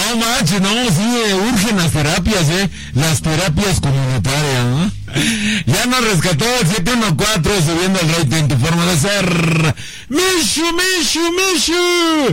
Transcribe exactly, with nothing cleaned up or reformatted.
No manches, no, sí, urgen las terapias, eh, las terapias comunitarias, ¿no? Ya nos rescató el siete uno cuatro, subiendo el rating, tu forma de ser. Mishu, Mishu, Mishu.